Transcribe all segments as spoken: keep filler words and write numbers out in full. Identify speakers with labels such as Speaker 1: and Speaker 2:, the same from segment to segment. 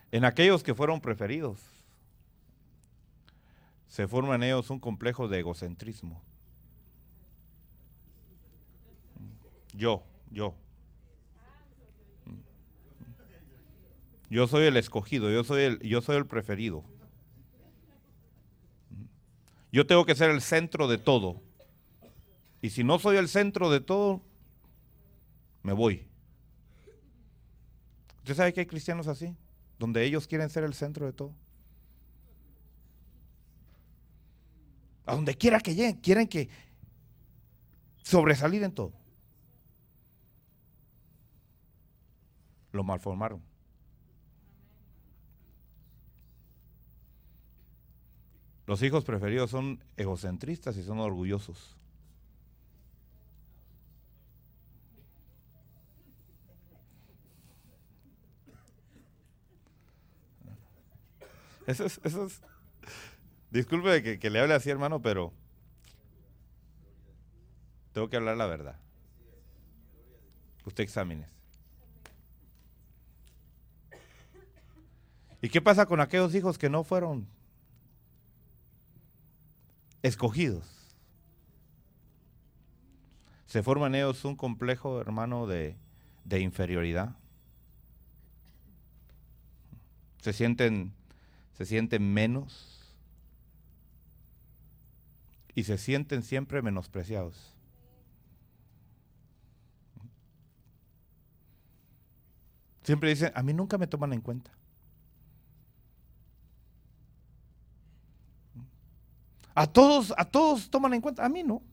Speaker 1: En aquellos que fueron preferidos, se forma en ellos un complejo de egocentrismo. Yo, yo. Yo soy el escogido, yo soy el, yo soy el preferido. Yo tengo que ser el centro de todo. Y si no soy el centro de todo, me voy. ¿Usted sabe que hay cristianos así? Donde ellos quieren ser el centro de todo. A donde quiera que lleguen, quieren que sobresalir en todo. Lo malformaron. Los hijos preferidos son egocentristas y son orgullosos. Eso es, eso es. Disculpe que, que le hable así, hermano, pero tengo que hablar la verdad. Usted examínese. ¿Y qué pasa con aquellos hijos que no fueron escogidos? Se forma en ellos un complejo, hermano, de, de inferioridad. Se sienten, se sienten menos y se sienten siempre menospreciados. Siempre dicen, a mí nunca me toman en cuenta. A todos, a todos toman en cuenta, a mí no.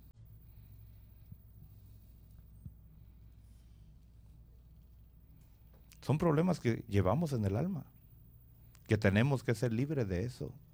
Speaker 1: Son problemas que llevamos en el alma, que tenemos que ser libres de eso.